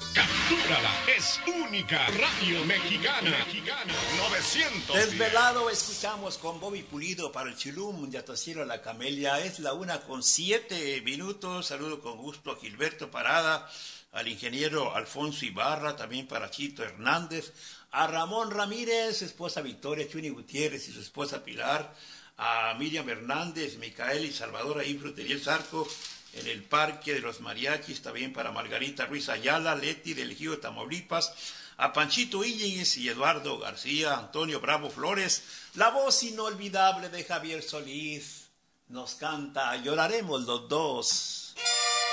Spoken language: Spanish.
Captúrala, es única. Radio Mexicana. 900. Desvelado escuchamos con Bobby Pulido para el Chilum, Yataciro La Camelia. Es la 1:07. Saludo con gusto a Gilberto Parada, al ingeniero Alfonso Ibarra, también para Chito Hernández, a Ramón Ramírez, esposa Victoria Chuni Gutiérrez y su esposa Pilar, a Miriam Hernández, Micael y Salvador ahí en Frutería El Zarco, en el Parque de los Mariachis, también para Margarita Ruiz Ayala, Leti del Ejido de Tamaulipas, a Panchito Íñiguez y Eduardo García, Antonio Bravo Flores, la voz inolvidable de Javier Solís, nos canta Lloraremos los dos.